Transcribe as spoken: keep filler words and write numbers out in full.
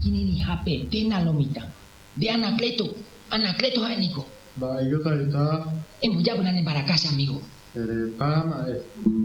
Kini ni hape tena lomita. De Anacleto, Anacleto Jaenico. Va, yo carita. Hemos ya volado para casa, amigo. Erepa, maestro.